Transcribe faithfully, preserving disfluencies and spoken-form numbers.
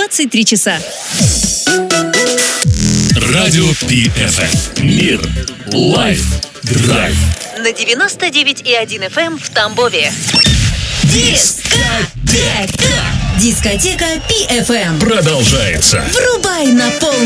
двадцать три часа. Радио Пи Эф Эм. Мир. Лайф. Драйв. На девяносто девять и один эф эм в Тамбове. Дискотека. Дискотека Пи Эф Эм. Продолжается. Врубай на полную